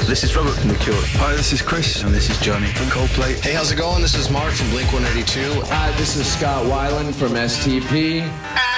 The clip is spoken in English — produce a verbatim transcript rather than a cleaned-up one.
This is Robert from The Cure. Hi, this is Chris, and this is Johnny from Coldplay. Hey, how's it going? This is Mark from Blink one eighty-two. Hi, this is Scott Weiland from S T P.